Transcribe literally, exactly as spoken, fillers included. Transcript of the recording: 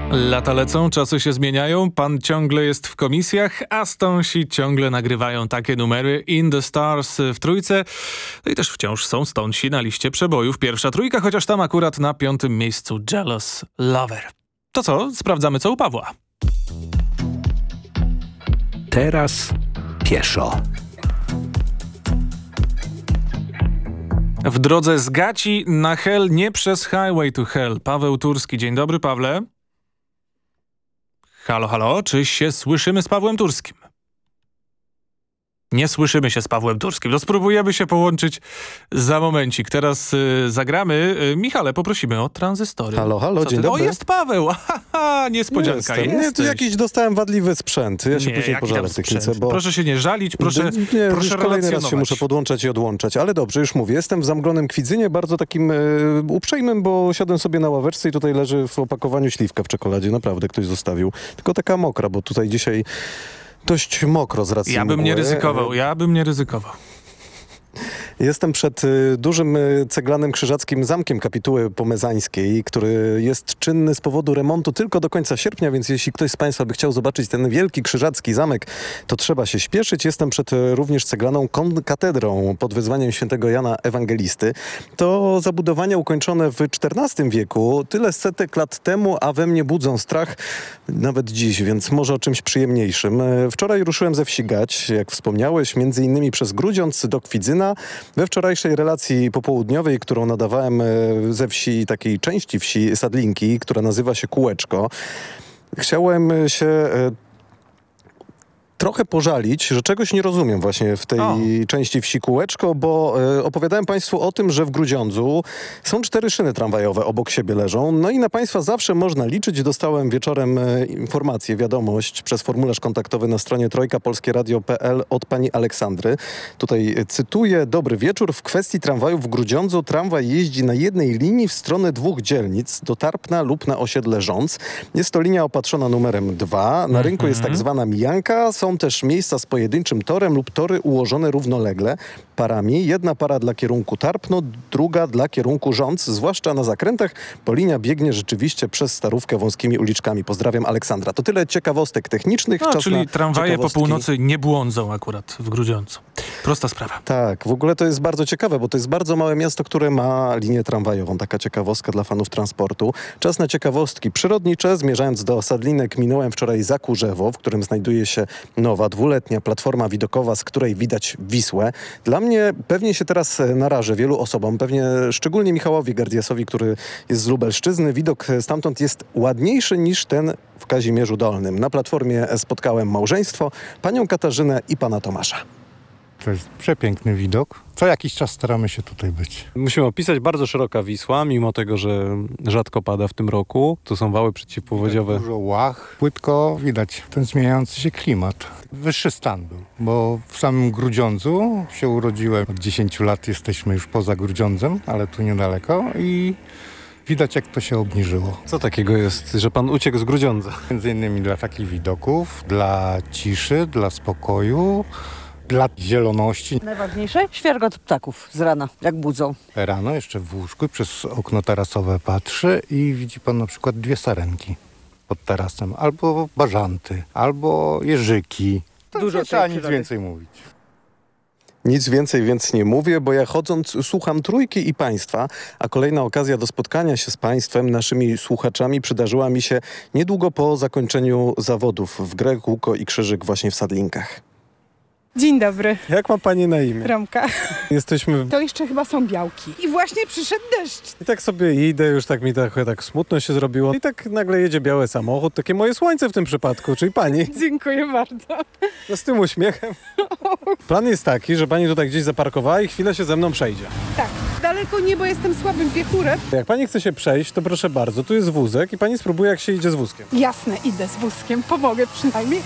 Lata lecą, czasy się zmieniają, pan ciągle jest w komisjach, a Stonesi ciągle nagrywają takie numery In the Stars w trójce. No i też wciąż są Stonesi na liście przebojów. Pierwsza trójka, chociaż tam akurat na piątym miejscu Jealous Lover. To co? Sprawdzamy co u Pawła. Teraz pieszo. W drodze z Gaci na Hell, nie przez Highway to Hell. Paweł Turski. Dzień dobry, Pawle. Halo, halo, czy się słyszymy z Pawłem Turskim? Nie słyszymy się z Pawłem Turskim. No spróbujemy się połączyć za momencik. Teraz y, zagramy. Y, Michale, poprosimy o tranzystory. Halo, halo, Co dzień ty? dobry. O, jest Paweł! Haha, niespodzianka. Jestem. Nie, to jakiś dostałem wadliwy sprzęt. Ja się Nie, później jaki pożalę tam w technice, sprzęt? bo... Proszę się nie żalić, proszę, nie, proszę już kolejny raz się relacjonować. muszę podłączać i odłączać. Ale dobrze, już mówię. Jestem w zamglonym Kwidzynie, bardzo takim e, uprzejmym, bo siadłem sobie na ławeczce i tutaj leży w opakowaniu śliwka w czekoladzie. Naprawdę ktoś zostawił. Tylko taka mokra, bo tutaj dzisiaj dość mokro z racji Ja bym mgły. nie ryzykował, ja bym nie ryzykował. Jestem przed y, dużym y, ceglanym krzyżackim zamkiem kapituły pomezańskiej, który jest czynny z powodu remontu tylko do końca sierpnia, więc jeśli ktoś z Państwa by chciał zobaczyć ten wielki krzyżacki zamek, to trzeba się śpieszyć. Jestem przed y, również ceglaną konkatedrą pod wezwaniem świętego Jana Ewangelisty. To zabudowania ukończone w czternastym wieku, tyle setek lat temu, a we mnie budzą strach nawet dziś, więc może o czymś przyjemniejszym. Y, Wczoraj ruszyłem ze wsi Gać, jak wspomniałeś, między innymi przez Grudziądz do Kwidzyna. We wczorajszej relacji popołudniowej, którą nadawałem ze wsi, takiej części wsi Sadlinki, która nazywa się Kółeczko, chciałem się trochę pożalić, że czegoś nie rozumiem właśnie w tej o. części wsi Kółeczko, bo e, opowiadałem Państwu o tym, że w Grudziądzu są cztery szyny tramwajowe, obok siebie leżą. No i na Państwa zawsze można liczyć. Dostałem wieczorem e, informację, wiadomość przez formularz kontaktowy na stronie trojka polskie radio kropka p l od pani Aleksandry. Tutaj e, cytuję. Dobry wieczór. W kwestii tramwaju w Grudziądzu tramwaj jeździ na jednej linii w stronę dwóch dzielnic, do Tarpna lub na osiedle Rządz. Jest to linia opatrzona numerem dwa. Na rynku jest tak zwana mijanka. Są też miejsca z pojedynczym torem lub tory ułożone równolegle parami. Jedna para dla kierunku Tarpno, druga dla kierunku Rządz, zwłaszcza na zakrętach, bo linia biegnie rzeczywiście przez Starówkę wąskimi uliczkami. Pozdrawiam, Aleksandra. To tyle ciekawostek technicznych. No, Czas czyli na tramwaje po ciekawostki. północy nie błądzą akurat w Grudziądzu. Prosta sprawa. Tak, w ogóle to jest bardzo ciekawe, bo to jest bardzo małe miasto, które ma linię tramwajową. Taka ciekawostka dla fanów transportu. Czas na ciekawostki przyrodnicze. Zmierzając do Sadlinek, minąłem wczoraj Zakurzewo, w którym znajduje się nowa, dwuletnia platforma widokowa, z której widać Wisłę. Dla mnie pewnie się teraz narażę wielu osobom, pewnie szczególnie Michałowi Gardiasowi, który jest z Lubelszczyzny. Widok stamtąd jest ładniejszy niż ten w Kazimierzu Dolnym. Na platformie spotkałem małżeństwo, panią Katarzynę i pana Tomasza. To jest przepiękny widok. Co jakiś czas staramy się tutaj być. Musimy opisać, bardzo szeroka Wisła, mimo tego, że rzadko pada w tym roku. Tu są wały przeciwpowodziowe. Dużo łach, płytko, widać ten zmieniający się klimat. Wyższy stan był, bo w samym Grudziądzu się urodziłem. Od dziesięciu lat jesteśmy już poza Grudziądzem, ale tu niedaleko i widać, jak to się obniżyło. Co takiego jest, że pan uciekł z Grudziądza? Między innymi dla takich widoków, dla ciszy, dla spokoju, dla zieloności. Najważniejsze? Świergot ptaków z rana, jak budzą. Rano jeszcze w łóżku przez okno tarasowe patrzy i widzi pan na przykład dwie sarenki pod tarasem, albo bażanty, albo jeżyki. To Dużo nie trzeba tej nic przyrody. więcej mówić. Nic więcej więc nie mówię, bo ja chodząc słucham Trójki i Państwa, a kolejna okazja do spotkania się z Państwem, naszymi słuchaczami, przydarzyła mi się niedługo po zakończeniu zawodów w grę kółko i krzyżyk właśnie w Sadlinkach. Dzień dobry, Jak ma pani na imię? Romka. Jesteśmy... To jeszcze chyba są białki. I właśnie przyszedł deszcz. I tak sobie idę, już tak mi trochę tak smutno się zrobiło. I tak nagle jedzie biały samochód, takie moje słońce w tym przypadku, czyli pani. Dziękuję bardzo. No z tym uśmiechem. Plan jest taki, że pani tutaj gdzieś zaparkowała i chwilę się ze mną przejdzie. Tak, daleko nie, bo jestem słabym piechurem. Jak pani chce się przejść, to proszę bardzo, tu jest wózek i pani spróbuje, jak się idzie z wózkiem. Jasne, idę z wózkiem, pomogę przynajmniej.